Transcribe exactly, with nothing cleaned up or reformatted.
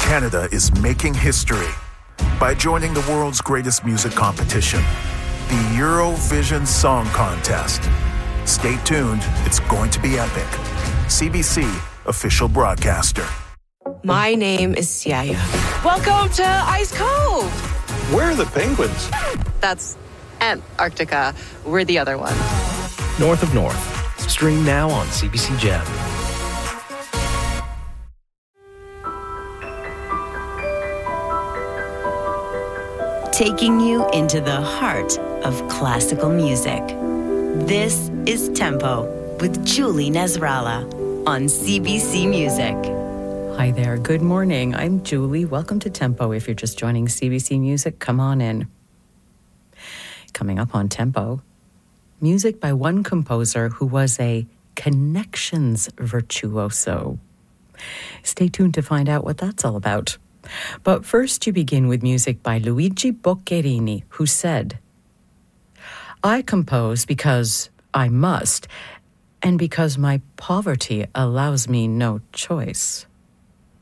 Canada is making history by joining the world's greatest music competition, the Eurovision Song Contest. Stay tuned, it's going to be epic. C B C, official broadcaster. My name is Siaya. Welcome to Ice Cove. Where are the penguins? That's Antarctica. We're the other one. North of North. Stream now on C B C Gem. Taking you into the heart of classical music. This is Tempo with Julie Nasrallah on C B C Music. Hi there. Good morning. I'm Julie. Welcome to Tempo. If you're just joining C B C Music, come on in. Coming up on Tempo, music by one composer who was a connections virtuoso. Stay tuned to find out what that's all about. But first, you begin with music by Luigi Boccherini, who said, "I compose because I must, and because my poverty allows me no choice."